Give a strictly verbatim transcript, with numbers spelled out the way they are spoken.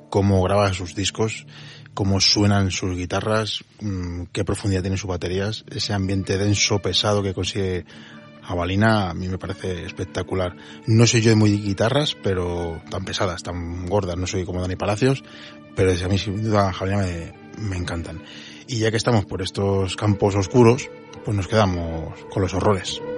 cómo graba sus discos, cómo suenan sus guitarras, mmm, qué profundidad tienen sus baterías, ese ambiente denso, pesado que consigue Jabalina, a mí me parece espectacular. No soy yo de muy guitarras, pero tan pesadas, tan gordas, no soy como Dani Palacios, pero a mí sin duda Jabalina me, me encantan. Y ya que estamos por estos campos oscuros, pues nos quedamos con los horrores.